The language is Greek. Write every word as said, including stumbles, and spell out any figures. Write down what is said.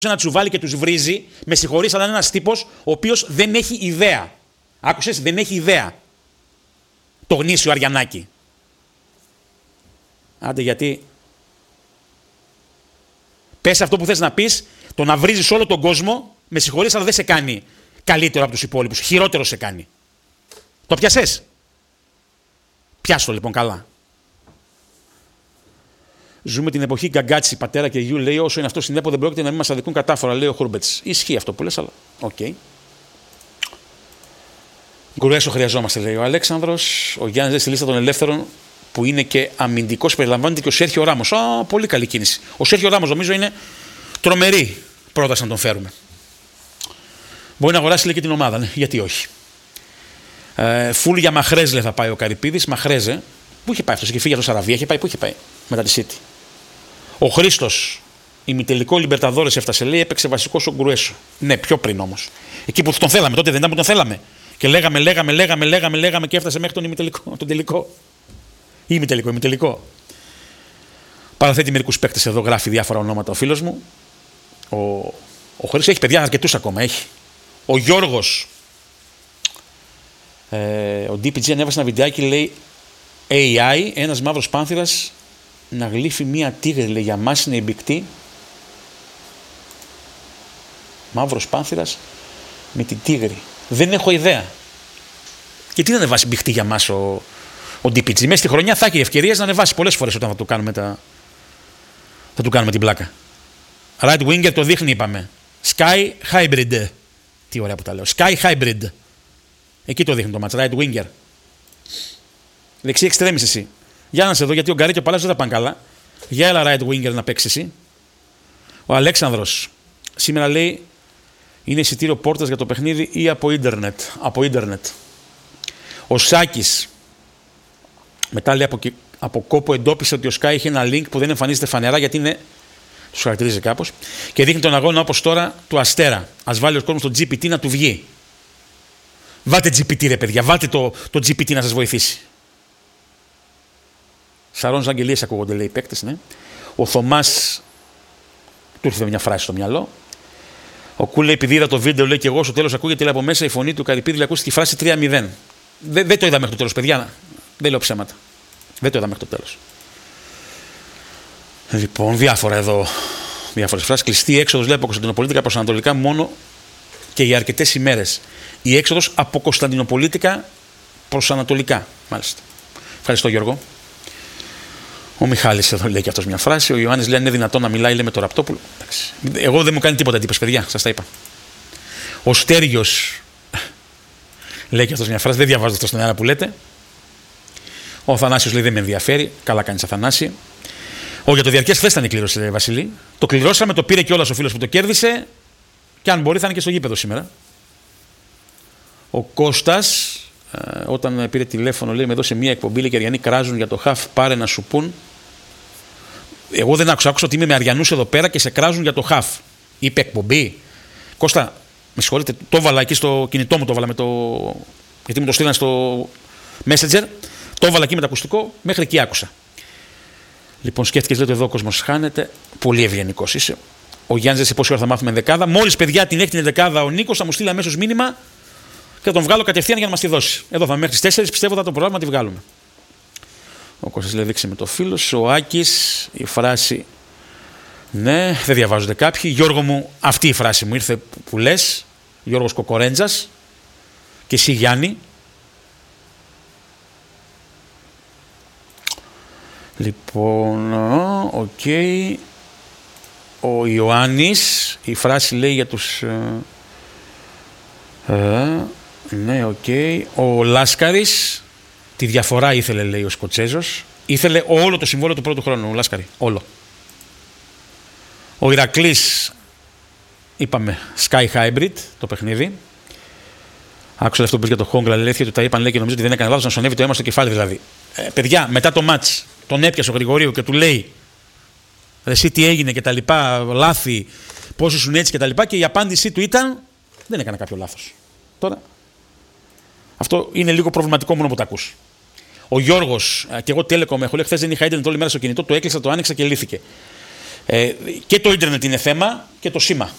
ένα τσουβάλι και τους βρίζει, με συγχωρείς, αλλά είναι ένας τύπος ο οποίος δεν έχει ιδέα. Άκουσες, δεν έχει ιδέα. Το γνήσιο Αριανάκι. Άντε γιατί. Πες αυτό που θες να πεις, το να βρίζεις όλο τον κόσμο, με συγχωρείς, αλλά δεν σε κάνει καλύτερο από τους υπόλοιπους. Χειρότερο σε κάνει. Το πιασες. Πιάσ' λοιπόν καλά. Ζούμε την εποχή Γκαγκάτσι, πατέρα και γιου, λέει, όσο είναι αυτό στην ΕΠΟ δεν πρόκειται να μην μας αδικούν κατάφορα, λέει ο Χούρμπετς. Ισχύει αυτό που λες, αλλά οκ. Okay. Γκουρέσο χρειαζόμαστε, λέει ο Αλέξανδρος. Ο Γιάννης λέει στη λίστα των ελεύθερων που είναι και αμυντικός περιλαμβάνεται και ο Σέρχιο Ράμος. Α, πολύ καλή κίνηση. Ο Σέρχιο Ράμος νομίζω είναι τρομερή πρόταση να τον φέρουμε. Μπορεί να αγοράσει λέει, και την ομάδα, ναι, γιατί όχι. Ε, φουλ για Μαχρέζ λέει θα πάει ο Καρυπίδης. Μαχρέζε. Πού είχε πάει αυτό, είχε φύγει από το Σαραβία, είχε πάει, πού είχε πάει μετά τη City. Ο Χρήστος, ημιτελικό Λιμπερταδόρες έφτασε, λέει, έπαιξε βασικός ο Γκρουέσο. Ναι, πιο πριν όμως. Εκεί που τον θέλαμε, τότε δεν ήταν που τον θέλαμε. Και λέγαμε, λέγαμε, λέγαμε, λέγαμε, λέγαμε και έφτασε μέχρι τον ημιτελικό. Τον τελικό. Ή ημιτελικό, ημιτελικό. Παραθέτει μερικούς παίκτες εδώ, γράφει διάφορα ονόματα ο φίλος μου. Ο, ο Χρήστος έχει παιδιά αρκετούς ακόμα, έχει. Ο Γιώργος. Ε, ο ντι πι τζι ανέβασε ένα βιντεάκι, λέει έι άι, ένας μαύρος πάνθυρας να γλύφει μία τίγρη, λέει, για μας είναι εμπικτή. Μαύρος πάνθυρας με την τίγρη. Δεν έχω ιδέα. Και τι να ανεβάσει μπιχτή για μας ο, ο ντι πι τζι. Μέσα στη χρονιά θα έχει ευκαιρίες να ανεβάσει πολλές φορές όταν θα του κάνουμε, τα... θα του κάνουμε την πλάκα. Right winger το δείχνει, είπαμε. Sky Hybrid. Τι ωραία που τα λέω. Sky Hybrid. Εκεί το δείχνει το match. Right winger. Δεξί εξτρέμις εσύ. Για να σε δω, γιατί ο Γκαρί και ο Παλάζος δεν θα πάνε καλά. Για έλα right winger να παίξει εσύ. Ο Αλέξανδρος σήμερα λέει είναι εισιτήριο πόρτας για το παιχνίδι ή από ίντερνετ. Από ίντερνετ. Ο Σάκης μετά λέει από, από κόπο εντόπισε ότι ο Sky είχε ένα link που δεν εμφανίζεται φανερά γιατί είναι. Τους χαρακτηρίζει κάπως. Και δείχνει τον αγώνα όπως τώρα του Αστέρα. Ας βάλει ο κόσμος το τζι πι τι να του βγει. Βάλτε τζι πι τι ρε παιδιά, βάλτε το, το τζι πι τι να σας βοηθήσει. Σαρών Ζαγγελίες ακούγονται, λέει οι παίκτες, ναι. Ο Θωμάς του ήρθε μια φράση στο μυαλό. Ο Κου λέει, επειδή είδα το βίντεο, λέει και εγώ στο τέλος ακούγεται λέει, από μέσα η φωνή του Καρυπίδη, λέει, ακούστηκε η φράση τρία μηδέν. Δεν, δεν το είδα μέχρι το τέλος, παιδιά. Δεν λέω ψέματα. Δεν το είδα μέχρι το τέλος. Λοιπόν, διάφορα εδώ. Διάφορες φράσεις. Κλειστή έξοδος, λέει, από Κωνσταντινοπολίτικα προς Ανατολικά μόνο και για αρκετές ημέρες. Η έξοδος από Κωνσταντινοπολίτικα προς Ανατολικά, μάλιστα. Ευχαριστώ, Γιώργο. Ο Μιχάλης εδώ λέει και αυτός μια φράση. Ο Ιωάννης λέει: αν είναι δυνατόν να μιλάει λέει, με το Ραπτόπουλο. Εντάξει. Εγώ δεν μου κάνει τίποτα εντύπωση, παιδιά, σας τα είπα. Ο Στέριος λέει και αυτός μια φράση. Δεν διαβάζω αυτό στον αέρα που λέτε. Ο Αθανάσιος λέει: δεν με ενδιαφέρει. Καλά κάνεις, Αθανάση. Ο για το διαρκές χθες ήταν η κλήρωση, λέει Βασιλή. Το κληρώσαμε, το πήρε κιόλας ο φίλος που το κέρδισε. Και αν μπορεί θα είναι και στο γήπεδο σήμερα. Ο Κώστας. Uh, όταν πήρε τηλέφωνο, λέει, με δώσε μία εκπομπή, λέει, και οι Αριανοί κράζουν για το χαφ, πάρε να σου πούν. Εγώ δεν άκουσα, άκουσα ότι είμαι με Αριανούς εδώ πέρα και σε κράζουν για το χαφ. Είπε εκπομπή. Κώστα, με συγχωρείτε, το έβαλα εκεί στο κινητό μου, το έβαλα με το. Γιατί μου το στείλαν στο Messenger. Το έβαλα εκεί με το ακουστικό, μέχρι εκεί άκουσα. Λοιπόν, σκέφτηκες, λέει, ότι εδώ ο κόσμος χάνεται. Πολύ ευγενικός είσαι. Ο Γιάννης, σε πόση ώρα θα μάθουμε δεκάδα. Μόλις, παιδιά, την έχει την δεκάδα ο Νίκος, θα μου στείλει αμέσως μήνυμα. Και θα τον βγάλω κατευθείαν για να μας τη δώσει. Εδώ θα μέχρι τις τέσσερις, πιστεύω θα το πρόγραμμα να τη βγάλουμε. Ο Κώστας λέει δείξε με το φίλο. Ο Άκης, η φράση. Ναι, δεν διαβάζονται κάποιοι. Γιώργο μου, αυτή η φράση μου ήρθε που λες. Γιώργος Κοκορέντζας. Και εσύ Γιάννη. Λοιπόν, οκ. Okay. Ο Ιωάννης, η φράση λέει για τους. Ε, ναι, οκ. Okay. Ο Λάσκαρης, τη διαφορά ήθελε, λέει ο Σκοτσέζος. Ήθελε όλο το συμβόλαιο του πρώτου χρόνου, ο Λάσκαρη. Όλο. Ο Ηρακλής, είπαμε, Sky Hybrid, το παιχνίδι. Άκουσα αυτό που είπε για το Χόγκρα, λέει ότι τα είπαν, λέει, και νομίζω ότι δεν έκανε λάθος να σου ανέβει το αίμα στο κεφάλι, δηλαδή. Ε, παιδιά, μετά το μάτς, τον έπιασε ο Γρηγορίου και του λέει ρε, εσύ τι έγινε και τα λοιπά, λάθη, πώς ήσουν έτσι και τα λοιπά. Και η απάντησή του ήταν δεν έκανα κάποιο λάθος. Τώρα, αυτό είναι λίγο προβληματικό μόνο που τα ακούς. Ο Γιώργος, και εγώ Telecom έχω, λέει χθες δεν είχα ίντερνετ όλη μέρα στο κινητό, το έκλεισα, το άνοιξα και λύθηκε. Ε, και το ίντερνετ είναι θέμα και το σήμα.